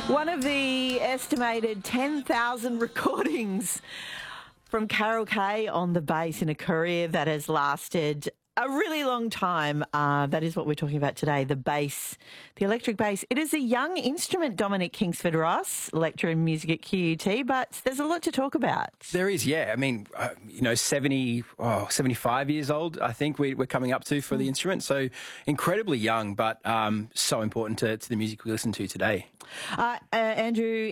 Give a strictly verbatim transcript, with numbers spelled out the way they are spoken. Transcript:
One of the estimated ten thousand recordings from Carol Kaye on the bass in a career that has lasted a really long time. Uh, that is what we're talking about today, the bass, the electric bass. It is a young instrument, Dominic Kingsford-Ross, lecturer in music at Q U T, but there's a lot to talk about. There is, yeah. I mean, uh, you know, seventy, oh, seventy-five years old, I think we, we're coming up to for the instrument. So incredibly young, but um, so important to, to the music we listen to today. Uh, uh, Andrew,